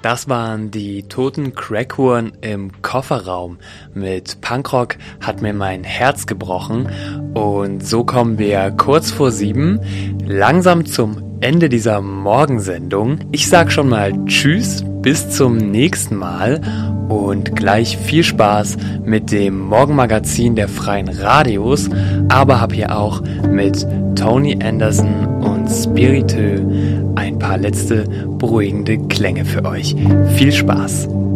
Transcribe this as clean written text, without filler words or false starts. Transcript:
Das waren die Toten Crackuhren im Kofferraum. Mit Punkrock hat mir mein Herz gebrochen. Und so kommen wir kurz vor 7 langsam zum Ende dieser Morgensendung. Ich sag schon mal Tschüss, bis zum nächsten Mal und gleich viel Spaß mit dem Morgenmagazin der Freien Radios, aber hab hier auch mit Tony Anderson und Spiriteux ein paar letzte beruhigende Klänge für euch. Viel Spaß!